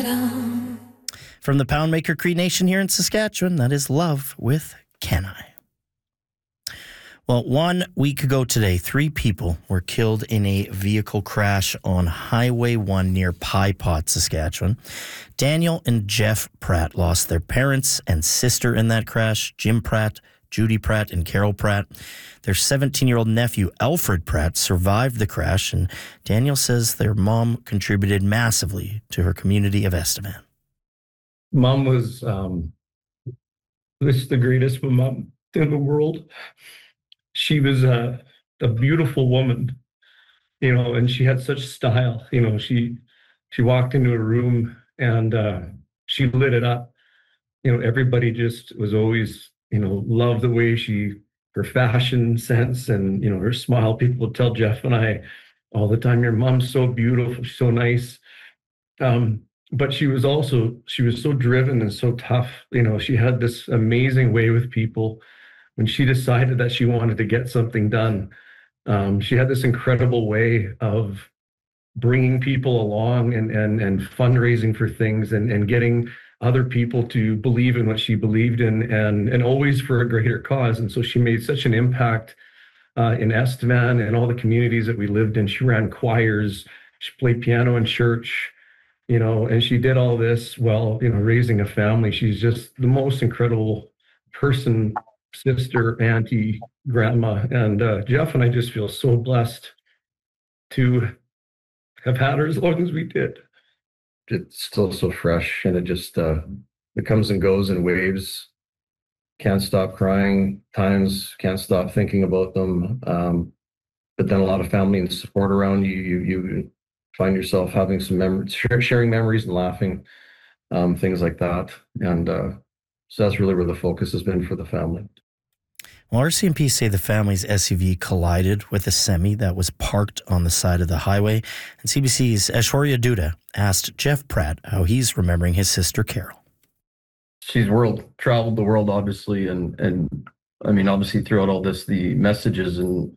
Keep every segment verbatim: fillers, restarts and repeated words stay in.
From the Poundmaker Cree Nation here in Saskatchewan, that is Love with Can I. Well, one week ago today, three people were killed in a vehicle crash on Highway one near Pie Pot, Saskatchewan. Daniel and Jeff Pratt lost their parents and sister in that crash. Jim Pratt, Judy Pratt, and Carol Pratt. Their seventeen-year-old nephew, Alfred Pratt, survived the crash, and Daniel says their mom contributed massively to her community of Estevan. Mom was um, this the greatest mom in the world. She was a, a beautiful woman, you know, and she had such style. You know, she she walked into a room and uh, she lit it up. You know, everybody just was always, you know, loved the way she, her fashion sense and, you know, her smile. People would tell Jeff and I all the time, your mom's so beautiful, she's so nice. Um, but she was also, she was so driven and so tough. You know, she had this amazing way with people. When she decided that she wanted to get something done, um, she had this incredible way of bringing people along and and and fundraising for things and and getting other people to believe in what she believed in, and and always for a greater cause. And so she made such an impact uh, in Estevan and all the communities that we lived in. She ran choirs, she played piano in church, you know, and she did all this while, you know, raising a family. She's just the most incredible person, sister, auntie, grandma. And uh, Jeff and I just feel so blessed to have had her as long as we did. It's still so fresh, and it just uh, it comes and goes in waves. Can't stop crying times, can't stop thinking about them. Um, but then a lot of family and support around you. You, you find yourself having some memories, sharing memories and laughing, um, things like that. And uh, so that's really where the focus has been for the family. Well, R C M P say the family's S U V collided with a semi that was parked on the side of the highway. And C B C's Aishwarya Duda asked Jeff Pratt how he's remembering his sister Carol. She's world traveled the world, obviously, and and I mean, obviously throughout all this, the messages and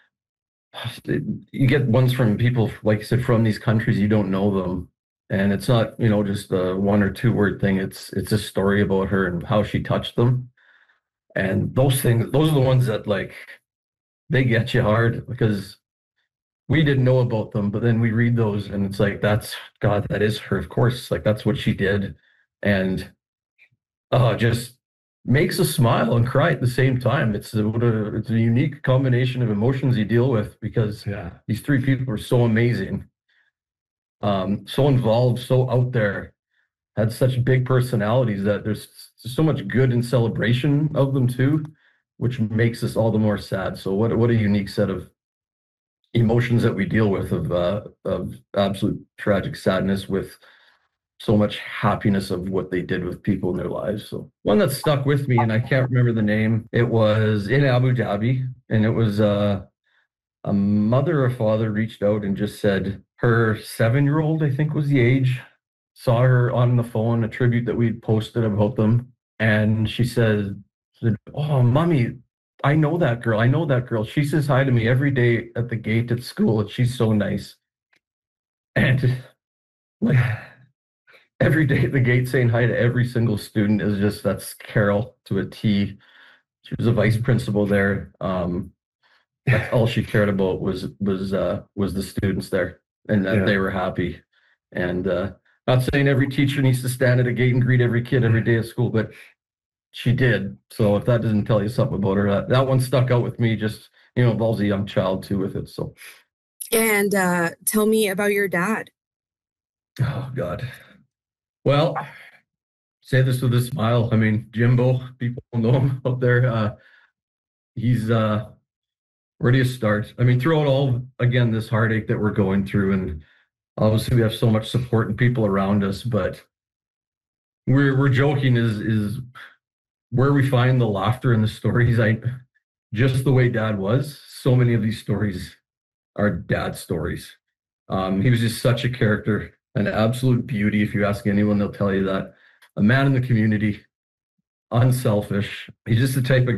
it, you get ones from people, like I said, from these countries, you don't know them, and it's not, you know, just a one or two word thing. It's it's a story about her and how she touched them. And those things, those are the ones that, like, they get you hard, because we didn't know about them, but then we read those and it's like, that's, God, that is her, of course. Like, that's what she did. And uh, just makes us smile and cry at the same time. It's a, it's a unique combination of emotions you deal with, because yeah, these three people are so amazing, um, so involved, so out there, had such big personalities that there's so much good in celebration of them too, which makes us all the more sad. So what what a unique set of emotions that we deal with, of uh, of absolute tragic sadness with so much happiness of what they did with people in their lives. So one that stuck with me, and I can't remember the name, it was in Abu Dhabi, and it was uh, a mother or father reached out and just said her seven-year-old, I think was the age, saw her on the phone, a tribute that we'd posted about them. And she said, oh, mommy, I know that girl. I know that girl. She says hi to me every day at the gate at school, and she's so nice. And like every day at the gate saying hi to every single student is just, that's Carol to a T. She was a vice principal there. Um, that's all she cared about was, was, uh, was the students there, and that yeah. they were happy. And, uh, not saying every teacher needs to stand at a gate and greet every kid every day at school, but she did. So if that doesn't tell you something about her, that, that one stuck out with me. Just, you know, involves a young child too with it. So. And uh, tell me about your dad. Oh, God. Well, say this with a smile. I mean, Jimbo, people know him out there. Uh, he's, uh, where do you start? I mean, throughout all, again, this heartache that we're going through, and obviously we have so much support and people around us, but we're we're joking is is where we find the laughter in the stories. I just the way Dad was. So many of these stories are Dad stories. Um, he was just such a character, an absolute beauty. If you ask anyone, they'll tell you that. A man in the community, unselfish. He's just the type of